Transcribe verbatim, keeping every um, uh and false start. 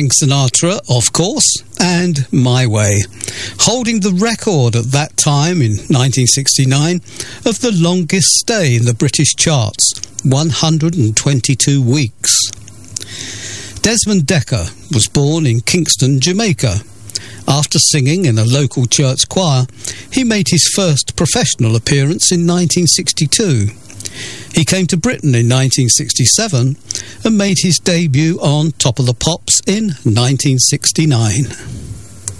Frank Sinatra, of course, and My Way, holding the record at that time in nineteen sixty-nine of the longest stay in the British charts, one hundred twenty-two weeks. Desmond Dekker was born in Kingston, Jamaica. After singing in a local church choir, he made his first professional appearance in nineteen sixty-two. He came to Britain in nineteen sixty-seven and made his debut on Top of the Pops in nineteen sixty-nine.